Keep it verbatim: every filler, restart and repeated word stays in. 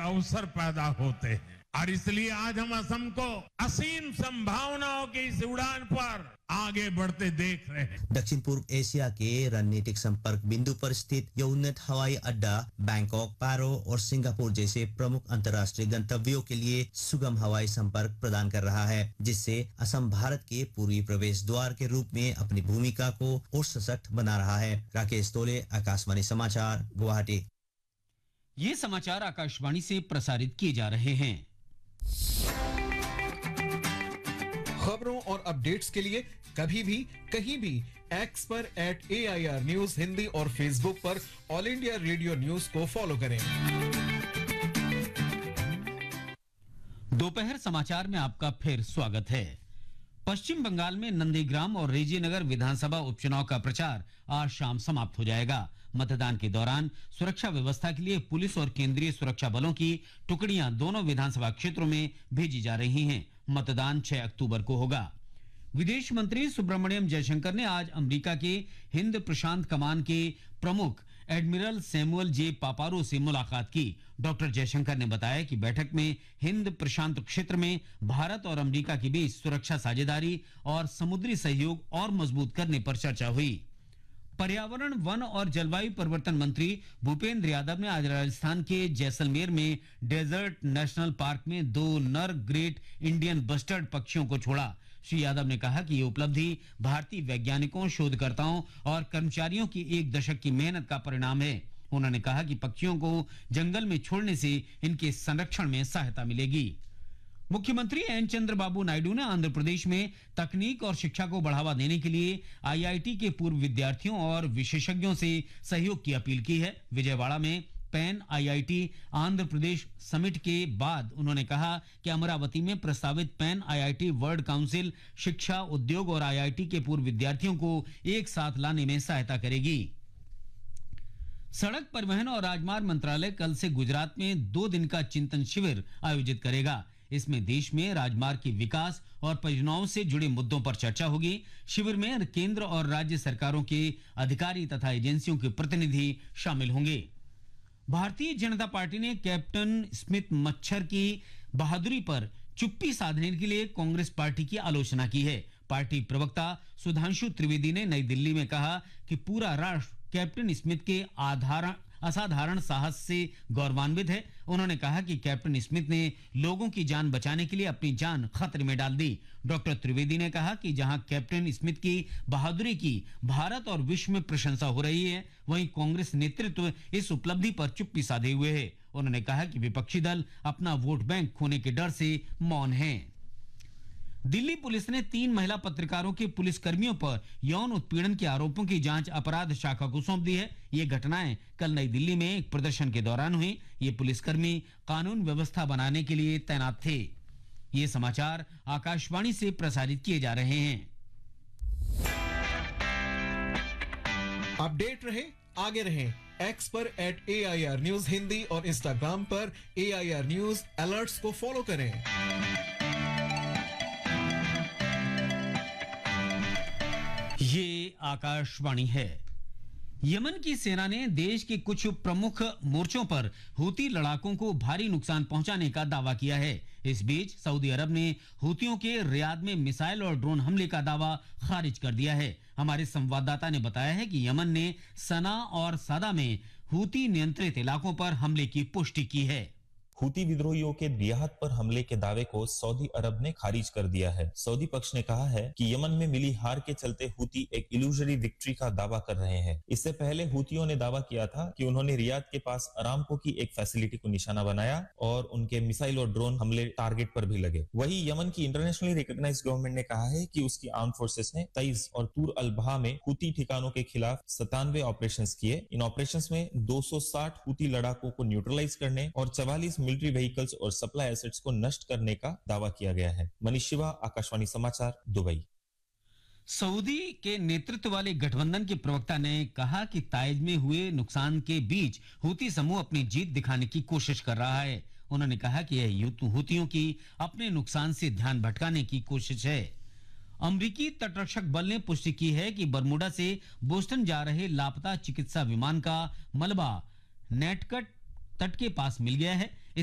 अवसर पैदा होते हैं और इसलिए आज हम असम को असीम संभावनाओं की इस उड़ान पर आगे बढ़ते देख रहे हैं। दक्षिण पूर्व एशिया के रणनीतिक संपर्क बिंदु पर स्थित यह उन्नत हवाई अड्डा बैंकॉक, पारो और सिंगापुर जैसे प्रमुख अंतर्राष्ट्रीय गंतव्यों के लिए सुगम हवाई संपर्क प्रदान कर रहा है, जिससे असम भारत के पूर्वी प्रवेश द्वार के रूप में अपनी भूमिका को और सशक्त बना रहा है। राकेश तोले, आकाशवाणी समाचार, गुवाहाटी। ये समाचार आकाशवाणी से प्रसारित किए जा रहे हैं। खबरों और अपडेट्स के लिए कभी भी कहीं भी एक्स पर eight A I R news Hindi और फेसबुक पर ऑल इंडिया रेडियो न्यूज को फॉलो करें। दोपहर समाचार में आपका फिर स्वागत है। पश्चिम बंगाल में नंदीग्राम और रेजीनगर विधानसभा उपचुनाव का प्रचार आज शाम समाप्त हो जाएगा। मतदान के दौरान सुरक्षा व्यवस्था के लिए पुलिस और केंद्रीय सुरक्षा बलों की टुकड़ियां दोनों विधानसभा क्षेत्रों में भेजी जा रही हैं। मतदान छह अक्टूबर को होगा। विदेश मंत्री सुब्रमण्यम जयशंकर ने आज अमेरिका के हिंद प्रशांत कमान के प्रमुख एडमिरल सैमुअल जे पापारो से मुलाकात की। डॉक्टर जयशंकर ने बताया कि बैठक में हिंद प्रशांत क्षेत्र में भारत और अमेरिका के बीच सुरक्षा साझेदारी और समुद्री सहयोग और मजबूत करने पर चर्चा हुई। पर्यावरण, वन और जलवायु परिवर्तन मंत्री भूपेंद्र यादव ने आज राजस्थान के जैसलमेर में डेजर्ट नेशनल पार्क में दो नर ग्रेट इंडियन बस्टर्ड पक्षियों को छोड़ा। श्री यादव ने कहा कि ये उपलब्धि भारतीय वैज्ञानिकों, शोधकर्ताओं और कर्मचारियों की एक दशक की मेहनत का परिणाम है। उन्होंने कहा कि पक्षियों को जंगल में छोड़ने से इनके संरक्षण में सहायता मिलेगी। मुख्यमंत्री एन चंद्रबाबू नायडू ने आंध्र प्रदेश में तकनीक और शिक्षा को बढ़ावा देने के लिए आई आई टी के पूर्व विद्यार्थियों और विशेषज्ञों से सहयोग की अपील की है। विजयवाड़ा में pan I I T Andhra Pradesh summit के बाद उन्होंने कहा कि अमरावती में प्रस्तावित pan I I T world council शिक्षा, उद्योग और आई आई टी के पूर्व विद्यार्थियों को एक साथ लाने में सहायता करेगी। सड़क परिवहन और राजमार्ग मंत्रालय कल से गुजरात में दो दिन का चिंतन शिविर आयोजित करेगा। इसमें देश में राजमार्ग के विकास और परियोजनाओं से जुड़े मुद्दों पर चर्चा होगी। शिविर में केंद्र और राज्य सरकारों के अधिकारी तथा एजेंसियों के प्रतिनिधि शामिल होंगे। भारतीय जनता पार्टी ने कैप्टन स्मिथ मच्छर की बहादुरी पर चुप्पी साधने के लिए कांग्रेस पार्टी की आलोचना की है। पार्टी प्रवक्ता सुधांशु त्रिवेदी ने नई दिल्ली में कहा कि पूरा राष्ट्र कैप्टन स्मिथ के आधार असाधारण साहस से गौरवान्वित है। उन्होंने कहा कि कैप्टन स्मिथ ने लोगों की जान बचाने के लिए अपनी जान खतरे में डाल दी। डॉक्टर त्रिवेदी ने कहा कि जहां कैप्टन स्मिथ की बहादुरी की भारत और विश्व में प्रशंसा हो रही है, वहीं कांग्रेस नेतृत्व इस उपलब्धि पर चुप्पी साधे हुए है। उन्होंने कहा कि विपक्षी दल अपना वोट बैंक खोने के डर से मौन है। दिल्ली पुलिस ने तीन महिला पत्रकारों के पुलिस कर्मियों पर यौन उत्पीड़न के आरोपों की जांच अपराध शाखा को सौंप दी है। ये घटनाएं कल नई दिल्ली में एक प्रदर्शन के दौरान हुई। ये पुलिसकर्मी कानून व्यवस्था बनाने के लिए तैनात थे। ये समाचार आकाशवाणी से प्रसारित किए जा रहे हैं। अपडेट रहे, आगे रहे। एक्स पर eight A I R news Hindi और इंस्टाग्राम पर ए आई आर न्यूज अलर्ट्स को फॉलो करें। ये आकाशवाणी है। यमन की सेना ने देश के कुछ प्रमुख मोर्चों पर हूती लड़ाकों को भारी नुकसान पहुंचाने का दावा किया है। इस बीच सऊदी अरब ने हूतियों के रियाद में मिसाइल और ड्रोन हमले का दावा खारिज कर दिया है। हमारे संवाददाता ने बताया है कि यमन ने सना और सादा में हूती नियंत्रित इलाकों पर हमले की पुष्टि की है। हूती विद्रोहियों के रियाद पर हमले के दावे को सऊदी अरब ने खारिज कर दिया है। सऊदी पक्ष ने कहा है कि यमन में मिली हार के चलते हूती एक इल्यूजरी विक्ट्री का दावा कर रहे हैं। इससे पहले हूतियों ने दावा किया था कि उन्होंने रियाद के पास अरामको की एक फैसिलिटी को निशाना बनाया और उनके मिसाइल और ड्रोन हमले टारगेट पर भी लगे। वहीं यमन की इंटरनेशनली रिकॉग्नाइज्ड गवर्नमेंट ने कहा है कि उसकी आर्म फोर्सेस ने तईज और तूर अल बहा में हूती ठिकानों के खिलाफ सतानवे ऑपरेशन किए। इन ऑपरेशन में दो सौ साठ हूती लड़ाकों को न्यूट्रलाइज करने और चवालीस मिलिट्री व्हीकल्स और सप्लाई एसेट्स को नष्ट करने का दावा किया गया है। मनीष शिवा, आकाशवाणी समाचार, दुबई। सऊदी के नेतृत्व वाले गठबंधन के प्रवक्ता ने कहा कि ताइज में हुए नुकसान के बीच हूती समूह अपनी जीत दिखाने की कोशिश कर रहा है। उन्होंने कहा कि यह हूतियों की अपने नुकसान से ध्यान भटकाने की कोशिश है। अमेरिकी तटरक्षक बल ने पुष्टि की है कि बरमूडा से बोस्टन जा रहे लापता चिकित्सा विमान का मलबा नेटकट तट के पास मिल गया है।